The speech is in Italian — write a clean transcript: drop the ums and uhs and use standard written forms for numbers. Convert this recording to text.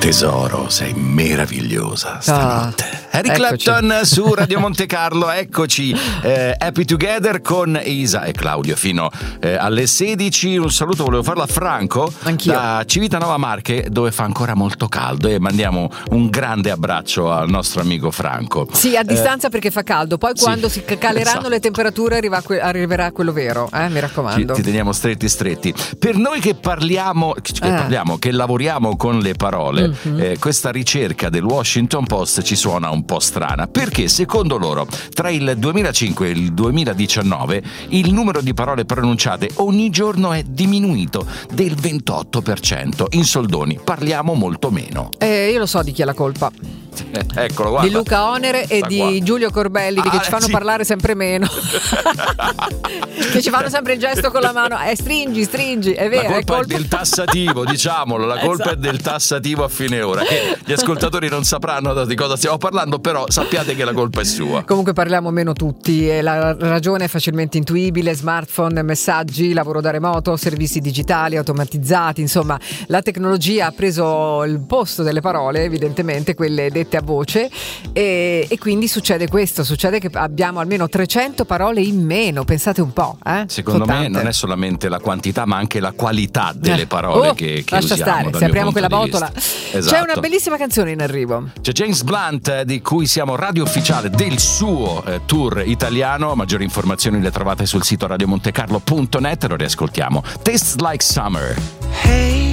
Tesoro, sei meravigliosa stanotte. Eric Clapton su Radio Monte Carlo, eccoci. Happy Together con Isa e Claudio fino alle 16. Un saluto volevo farlo a Franco. Anch'io. Da Civitanova Marche, dove fa ancora molto caldo, e mandiamo un grande abbraccio al nostro amico Franco. Sì, a distanza perché fa caldo. Poi quando si caleranno esatto. le temperature arriverà quello vero, mi raccomando. Ti teniamo stretti. Per noi che parliamo, che lavoriamo con le parole, questa ricerca del Washington Post ci suona un po' strana, perché secondo loro tra il 2005 e il 2019 il numero di parole pronunciate ogni giorno è diminuito del 28%. In soldoni parliamo molto meno. Io lo so di chi è la colpa. Eccolo, guarda. Di Luca Onere e di Giulio Corbelli, che ci fanno parlare sempre meno. Che ci fanno sempre il gesto con la mano. Stringi, è vero. La colpa è del tassativo, diciamolo. La colpa è del tassativo a fine ora. Che gli ascoltatori non sapranno di cosa stiamo parlando, però sappiate che la colpa è sua. Comunque parliamo meno tutti e la ragione è facilmente intuibile: smartphone, messaggi, lavoro da remoto, servizi digitali automatizzati. Insomma, la tecnologia ha preso il posto delle parole, evidentemente quelle dette a voce, e quindi succede che abbiamo almeno 300 parole in meno. Pensate un po', Secondo me non è solamente la quantità, ma anche la qualità delle parole che lascia usiamo. stare, se apriamo quella botola. Esatto. C'è una bellissima canzone in arrivo. C'è James Blunt, di cui siamo radio ufficiale del suo tour italiano. Maggiori informazioni le trovate sul sito radiomontecarlo.net. Lo riascoltiamo. Tastes Like Summer. Hey